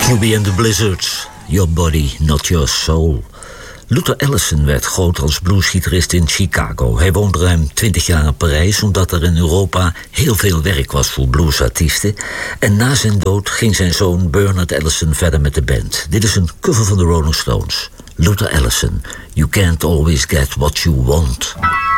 Ruby and the Blizzards, Your Body, Not Your Soul. Luther Allison werd groot als bluesgitarist in Chicago. Hij woonde ruim 20 jaar in Parijs, omdat er in Europa heel veel werk was voor bluesartiesten. En na zijn dood ging zijn zoon Bernard Allison verder met de band. Dit is een cover van de Rolling Stones. Luther Allison, You Can't Always Get What You Want.